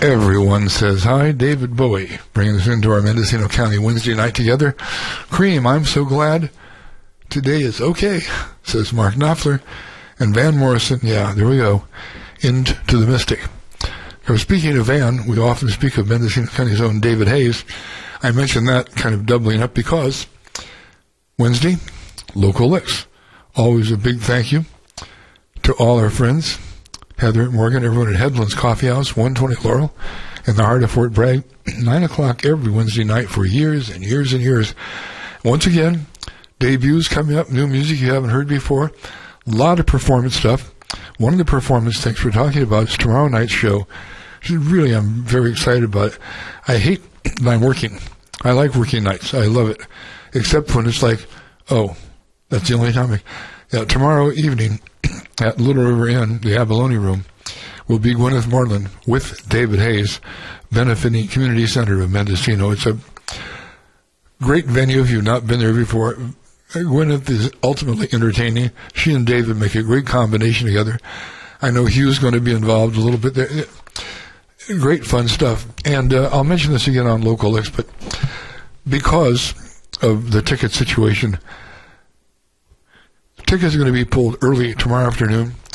Everyone says hi. David Bowie, bringing us into our Mendocino County Wednesday night together. Cream, I'm so glad today is okay, says Mark Knopfler. And Van Morrison, yeah, there we go, into the Mystic. Now, speaking of Van, we often speak of Mendocino County's own David Hayes. I mentioned that kind of doubling up because Wednesday, Local Licks. Always a big thank you to all our friends, Heather, Morgan, everyone at Headlands Coffee House, 120 Laurel, in the heart of Fort Bragg, 9 o'clock every Wednesday night for years and years and years. Once again, debuts coming up, new music you haven't heard before, a lot of performance stuff. One of the performance things we're talking about is tomorrow night's show. Really, I'm very excited about it. I hate that I'm working. I like working nights. I love it. Except when it's like, oh, that's the only time. Tomorrow evening at Little River Inn, the Abalone Room, will be Gwyneth Moreland with David Hayes, benefiting Community Center of Mendocino. It's a great venue if you've not been there before. Gwyneth is ultimately entertaining. She and David make a great combination together. I know Hugh's going to be involved a little bit there. Great fun stuff. And I'll mention this again on Local Licks, but because of the ticket situation, tickets are going to be pulled early tomorrow afternoon.